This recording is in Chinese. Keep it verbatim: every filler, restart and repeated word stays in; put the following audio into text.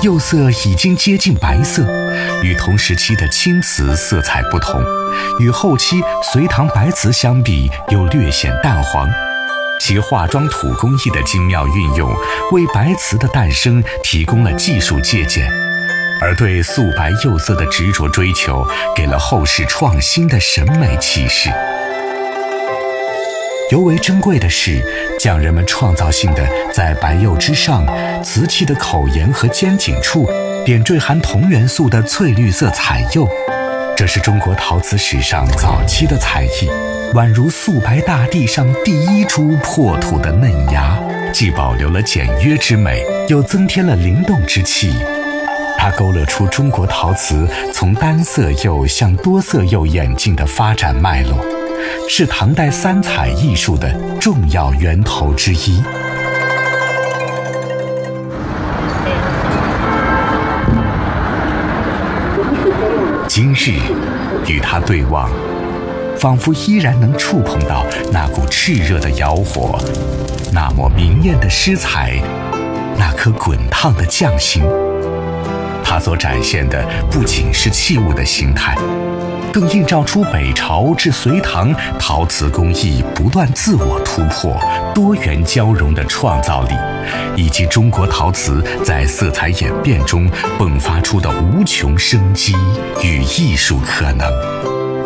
釉色已经接近白色，与同时期的青瓷色彩不同，与后期隋唐白瓷相比又略显淡黄。其化妆土工艺的精妙运用，为白瓷的诞生提供了技术借鉴，而对素白釉色的执着追求，给了后世创新的审美启示。尤为珍贵的是，匠人们创造性的在白釉之上，瓷器的口沿和尖颈处点缀含铜元素的翠绿色彩釉，这是中国陶瓷史上早期的才艺，宛如素白大地上第一株破土的嫩芽，既保留了简约之美，又增添了灵动之气。它勾勒出中国陶瓷从单色釉向多色釉演进的发展脉络，是唐代三彩艺术的重要源头之一。今日与它对望，仿佛依然能触碰到那股炽热的窑火，那抹明艳的诗彩，那颗滚烫的匠心。它所展现的不仅是器物的形态，更映照出北朝至隋唐陶瓷工艺不断自我突破、多元交融的创造力，以及中国陶瓷在色彩演变中迸发出的无穷生机与艺术可能。